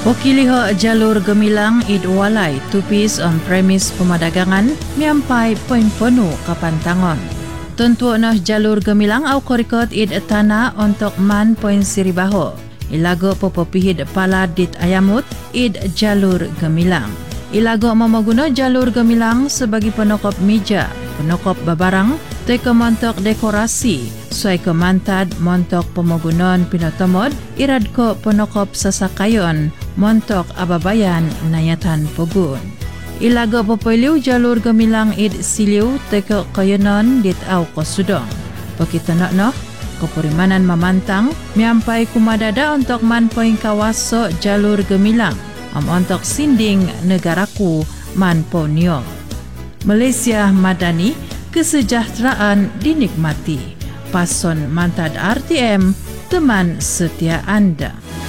Wakiliho jalur gemilang id walai tupis on premis pemadagangan miampai poin penuh kapantangon. Tentu nah jalur gemilang au korikot id tanah untuk man poin siribaho. Ilago popopihid pala dit ayamut id jalur gemilang. Ilago memaguna jalur gemilang sebagai penokop meja, penokop babarang, teka montok dekorasi, suai ke mantad montok pemagunan pinatomod, irad ko penokop sasakayon, montok ababayan nayatan pogun. Ilago popoiliw jalur gemilang id siliw teka kayonon dit au kosudong. Pakita no, kepurimanan mamantang, miampai kumadada untuk manpoing kawaso jalur gemilang, untuk sinding negaraku manponyo. Malaysia Madani, kesejahteraan dinikmati. Pason mantad RTM, teman setia anda.